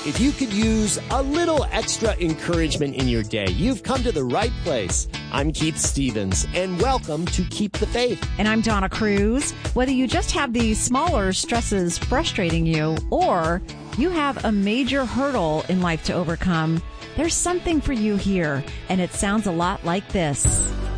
If you could use a little extra encouragement in your day, you've come to the right place. I'm Keith Stevens, and welcome to Keep the Faith. And I'm Donna Cruz. Whether you just have these smaller stresses frustrating you, or you have a major hurdle in life to overcome, there's something for you here, and it sounds a lot like this.